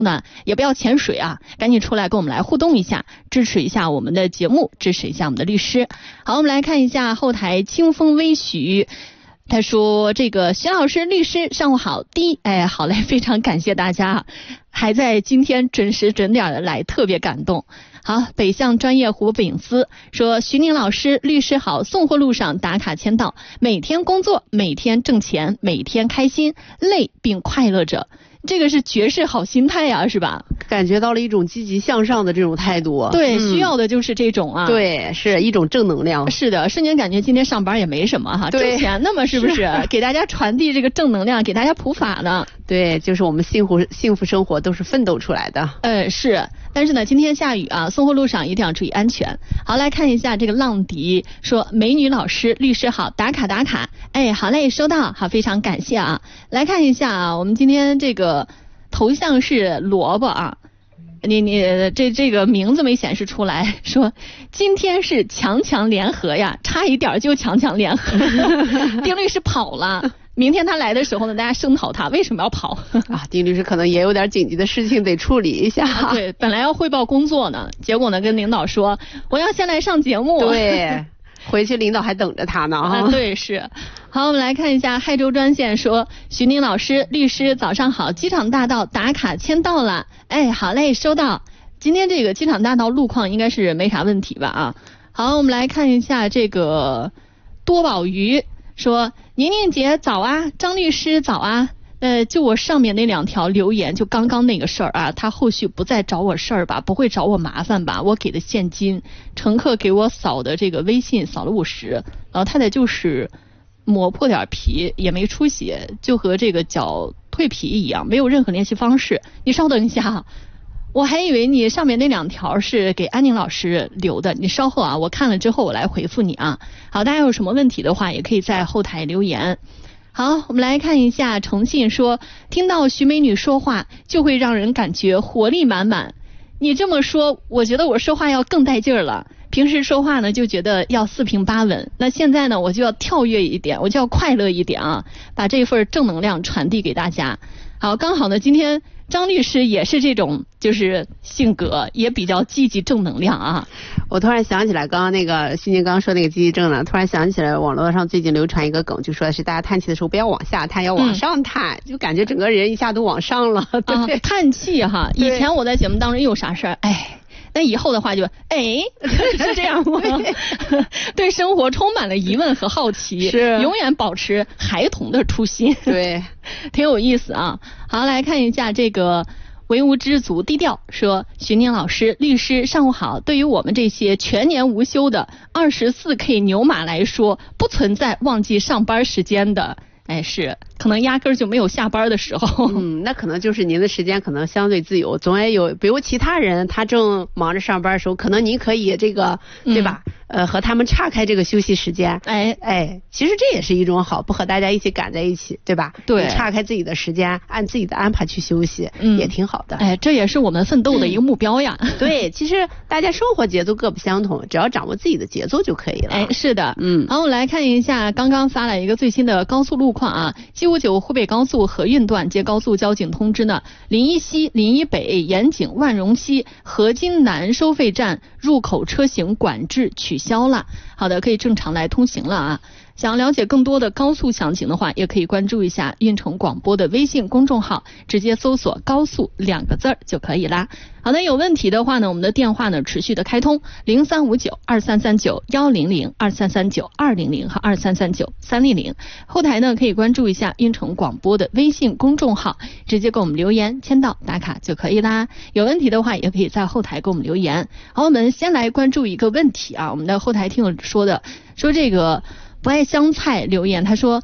呢也不要潜水啊，赶紧出来跟我们来互动一下，支持一下我们的节目，支持一下我们的律师。好，我们来看一下后台清风微许，他说这个徐老师律师上午好，好嘞，非常感谢大家还在今天准时准点的来，特别感动。好，北向专业湖饼丝说徐宁老师律师好，送货路上打卡签到，每天工作，每天挣钱，每天开心，累并快乐着，这个是绝世好心态呀，是吧？ 感觉到了一种积极向上的这种态度。 对，需要的就是这种啊。 对，是一种正能量。 是的，瞬间感觉今天上班也没什么哈，挣钱那么是不是给大家传递这个正能量，给大家普法呢？ 对，就是我们幸福生活都是奋斗出来的。 是。但是呢，今天下雨啊，送货路上一定要注意安全。好，来看一下这个浪迪说，美女老师律师好，打卡打卡。好嘞，收到，好，非常感谢啊。来看一下啊，我们今天这个头像是萝卜啊，你这个名字没显示出来，说今天是强强联合呀，差一点就强强联合。丁律师跑了。明天他来的时候呢，大家声讨他为什么要跑啊？丁律师可能也有点紧急的事情得处理一下。 对，本来要汇报工作呢，结果呢跟领导说我要先来上节目。 对，回去领导还等着他呢。 对，是。好，我们来看一下亥州专线说，徐宁老师律师早上好，机场大道打卡签到了。好嘞，收到。今天这个机场大道路况应该是没啥问题吧啊？好，我们来看一下这个多宝鱼说，宁宁姐早啊，张律师早啊。就我上面那2条留言，就刚刚那个事儿啊，他后续不再找我事儿吧，不会找我麻烦吧？我给的现金，乘客给我扫的这个微信扫了50，老太太就是磨破点皮，也没出血，就和这个脚蜕皮一样，没有任何联系方式。你稍等一下，我还以为你上面那2条是给安宁老师留的，你稍后啊，我看了之后我来回复你啊。好，大家有什么问题的话，也可以在后台留言。好，我们来看一下诚信说，听到徐美女说话就会让人感觉活力满满。你这么说，我觉得我说话要更带劲儿了。平时说话呢就觉得要四平八稳，那现在呢我就要跳跃一点，我就要快乐一点啊，把这份正能量传递给大家。好，刚好呢今天张律师也是这种就是性格，也比较积极正能量啊。 我突然想起来，刚刚那个徐宁刚说那个积极正呢，突然想起来网络上最近流传一个梗，就说是大家叹气的时候不要往下叹，要往上叹，就感觉整个人一下都往上了。对， 叹气哈。以前我在节目当中有啥事儿，那以后的话就是这样吗？对生活充满了疑问和好奇，是永远保持孩童的初心。 对， 挺有意思啊。好，来看一下这个唯吾知足低调说，徐宁老师律师上午好，对于我们这些全年无休的24K 牛马来说，不存在忘记上班时间的。是可能压根儿就没有下班的时候。 那可能就是您的时间可能相对自由，总也有比如其他人他正忙着上班的时候，可能您可以这个对吧和他们岔开这个休息时间。其实这也是一种好，不和大家一起赶在一起，对吧？对，岔开自己的时间，按自己的安排去休息，也挺好的。 这也是我们奋斗的一个目标呀。 对，其实大家生活节奏各不相同，只要掌握自己的节奏就可以了。 是的。好，我们来看一下刚刚发了一个最新的高速路况啊，759湖北高速河运段接高速交警通知呢，临沂西、临沂北、盐井、万荣西、河津南收费站入口车型管制取消了。好的，可以正常来通行了啊。想了解更多的高速详情的话，也可以关注一下运城广播的微信公众号，直接搜索高速2个字就可以啦。好的，有问题的话呢，我们的电话呢持续的开通03592339-100、2339-200和2339-300。后台呢可以关注一下运城广播的微信公众号，直接给我们留言签到打卡就可以啦。有问题的话也可以在后台给我们留言。好，我们先来关注一个问题啊，我们的后台听友说这个不爱香菜留言，他说